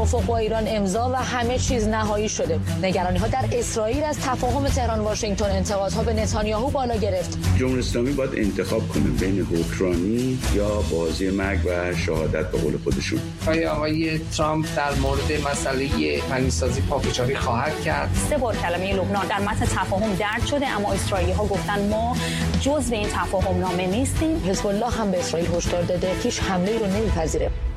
توافق با ایران امضا و همه چیز نهایی شده. نگرانی‌ها در اسرائیل از تفاهم تهران واشنگتن، انتقادها به نتانیاهو بالا گرفت. جمهوری اسلامی باید انتخاب کنه بین حکمرانی یا بازی مرگ و شهادت به قول خودشون. آقای ترامپ در مورد مسئله غنی‌سازی پافشاری خواهد کرد. 3 بار کلمه لبنان در متن تفاهم درج شده، اما اسرائیلی‌ها گفتن ما جزو این تفاهم نامه نیستیم. حزب الله هم به اسرائیل هشدار داده هیچ حمله‌ای رو نمی‌پذیره.